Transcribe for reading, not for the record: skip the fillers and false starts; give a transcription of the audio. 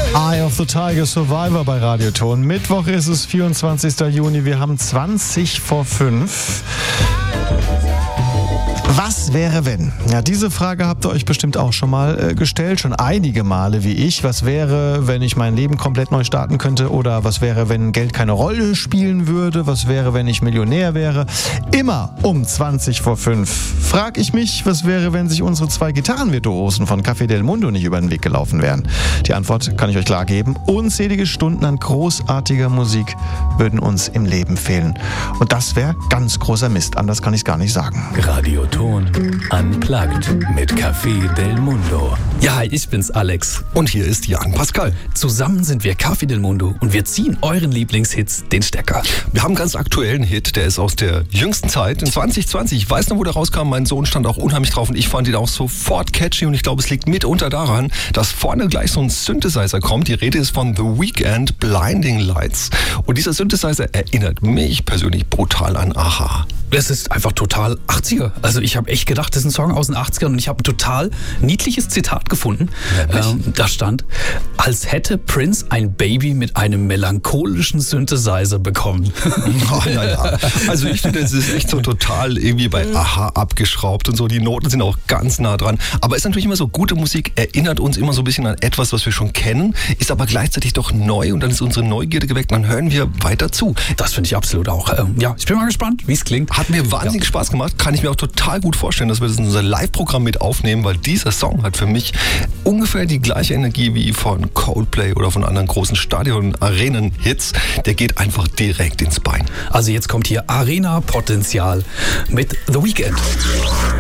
Eye of the Tiger Survivor bei Radioton. Mittwoch ist es, 24. Juni. Wir haben 20 vor 5. Was wäre, wenn? Ja, diese Frage habt ihr euch bestimmt auch schon mal gestellt, schon einige Male wie ich. Was wäre, wenn ich mein Leben komplett neu starten könnte? Oder was wäre, wenn Geld keine Rolle spielen würde? Was wäre, wenn ich Millionär wäre? Immer um 20 vor 5 frag ich mich, was wäre, wenn sich unsere 2 Gitarrenvirtuosen von Café Del Mundo nicht über den Weg gelaufen wären? Die Antwort kann ich euch klar geben. Unzählige Stunden an großartiger Musik würden uns im Leben fehlen. Und das wäre ganz großer Mist. Anders kann ich es gar nicht sagen. Radioton Unplugged mit Café Del Mundo. Ja, hi, ich bin's, Alex. Und hier ist Jan Pascal. Zusammen sind wir Café Del Mundo und wir ziehen euren Lieblingshits den Stecker. Wir haben einen ganz aktuellen Hit, der ist aus der jüngsten Zeit, in 2020. Ich weiß noch, wo der rauskam, mein Sohn stand auch unheimlich drauf und ich fand ihn auch sofort catchy und ich glaube, es liegt mitunter daran, dass vorne gleich so ein Synthesizer kommt. Die Rede ist von The Weeknd, Blinding Lights. Und dieser Synthesizer erinnert mich persönlich brutal an Aha. Das ist einfach total 80er. Also ich habe echt gedacht, das ist ein Song aus den 80ern und ich habe ein total niedliches Zitat gefunden. Da stand, als hätte Prince ein Baby mit einem melancholischen Synthesizer bekommen. Oh, ja. Also ich finde, es ist echt so total irgendwie bei Aha abgeschraubt und so. Die Noten sind auch ganz nah dran. Aber es ist natürlich immer so, gute Musik erinnert uns immer so ein bisschen an etwas, was wir schon kennen, ist aber gleichzeitig doch neu und dann ist unsere Neugierde geweckt und dann hören wir weiter zu. Das finde ich absolut auch. Ja, ich bin mal gespannt, wie es klingt. Hat mir wahnsinnig Spaß gemacht. Kann ich mir auch total gut vorstellen, dass wir das in unser Live-Programm mit aufnehmen, weil dieser Song hat für mich ungefähr die gleiche Energie wie von Coldplay oder von anderen großen Stadion-Arenen-Hits. Der geht einfach direkt ins Bein. Also jetzt kommt hier Arena-Potenzial mit The Weeknd.